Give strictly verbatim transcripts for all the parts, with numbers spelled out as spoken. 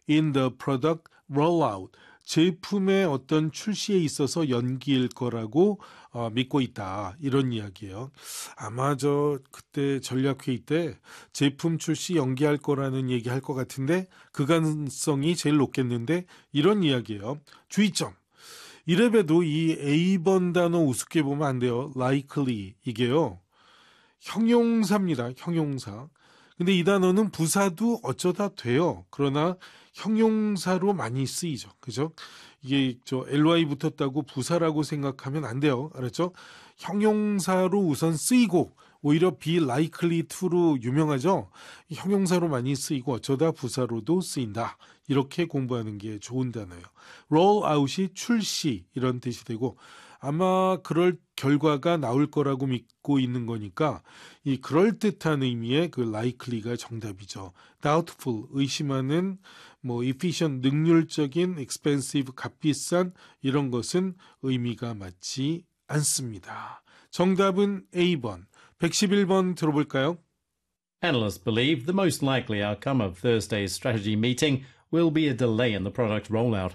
in the product rollout. 제품의 어떤 출시에 있어서 연기일 거라고 어, 믿고 있다. 이런 이야기예요. 아마 저 그때 전략회의 때 제품 출시 연기할 거라는 얘기할 것 같은데 그 가능성이 제일 높겠는데 이런 이야기예요. 주의점. 이래봬도 이 A번 단어 우습게 보면 안 돼요. likely 이게요. 형용사입니다. 형용사. 근데 이 단어는 부사도 어쩌다 돼요. 그러나 형용사로 많이 쓰이죠. 그죠? 이게 저 ly 붙었다고 부사라고 생각하면 안 돼요. 알았죠? 형용사로 우선 쓰이고 오히려 be likely to로 유명하죠. 형용사로 많이 쓰이고 어쩌다 부사로도 쓰인다. 이렇게 공부하는 게 좋은 단어예요. roll out이 출시 이런 뜻이 되고 아마 그럴 결과가 나올 거라고 믿고 있는 거니까 이 그럴듯한 의미의 그 likely가 정답이죠. doubtful, 의심하는, 뭐 efficient, 능률적인, expensive, 값비싼 이런 것은 의미가 맞지 않습니다. 정답은 A번. 백십일 번 들어볼까요? Analysts believe the most likely outcome of Thursday's strategy meeting will be a delay in the product rollout.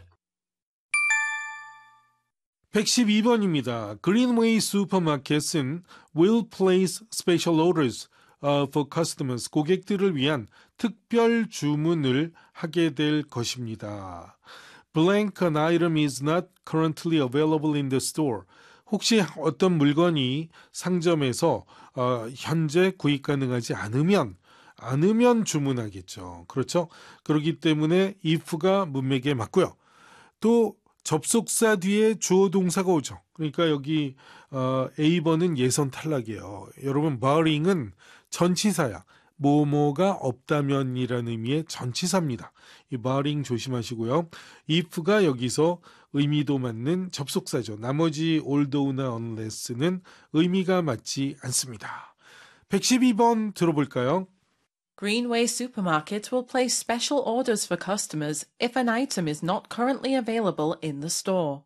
백십이 번입니다. Greenway Supermarket은 will place special orders uh, for customers. 고객들을 위한 특별 주문을 하게 될 것입니다. Blank an item is not currently available in the store. 혹시 어떤 물건이 상점에서 어, 현재 구입 가능하지 않으면 않으면 주문하겠죠. 그렇죠? 그렇기 때문에 if가 문맥에 맞고요. 또 접속사 뒤에 주어 동사가 오죠. 그러니까 여기 어, A번은 예선 탈락이에요. 여러분 barring은 전치사야. 뭐뭐가 없다면이라는 의미의 전치사입니다. 이 barring 조심하시고요. if가 여기서 의미도 맞는 접속사죠. 나머지 although나 unless는 의미가 맞지 않습니다. 백십이 번 들어볼까요? Greenway Supermarket will place special orders for customers if an item is not currently available in the store.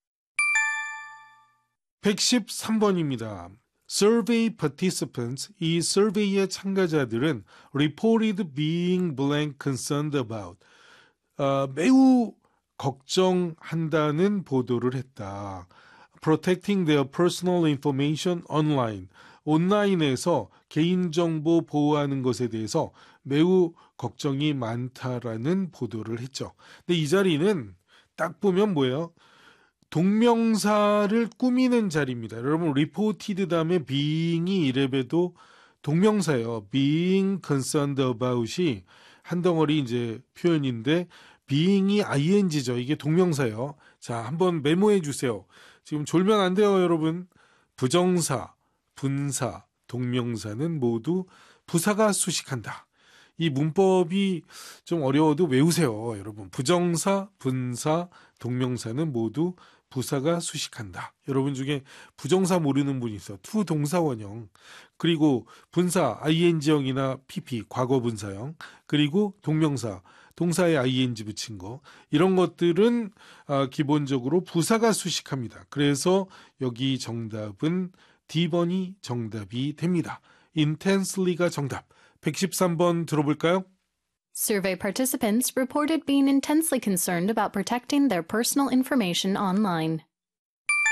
백십삼 번입니다. Survey participants, 이 survey의 참가자들은 reported being blank concerned about, 어, 매우 걱정한다는 보도를 했다. Protecting their personal information online, 온라인에서 개인정보 보호하는 것에 대해서 매우 걱정이 많다라는 보도를 했죠. 근데 이 자리는 딱 보면 뭐예요? 동명사를 꾸미는 자리입니다. 여러분 reported 다음에 being이 이래봬도 동명사예요. being concerned about이 한 덩어리 이제 표현인데 being이 ing죠. 이게 동명사예요. 자, 한번 메모해 주세요. 지금 졸면 안 돼요, 여러분. 부정사, 분사, 동명사는 모두 부사가 수식한다. 이 문법이 좀 어려워도 외우세요, 여러분. 부정사, 분사, 동명사는 모두 부사가 수식한다. 여러분 중에 부정사 모르는 분이 있어. 투 동사원형. 그리고 분사 ing형이나 pp 과거 분사형. 그리고 동명사 동사에 ing 붙인 거. 이런 것들은 기본적으로 부사가 수식합니다. 그래서 여기 정답은 D번이 정답이 됩니다. intensely가 정답. 백십삼 번 들어볼까요? Survey participants reported being intensely concerned about protecting their personal information online.